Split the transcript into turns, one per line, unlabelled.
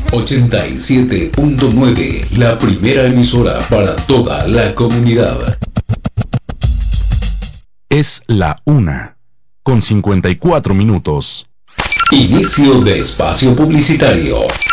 87.9, la primera emisora para toda la comunidad.
Es la 1:54. Inicio
de espacio publicitario.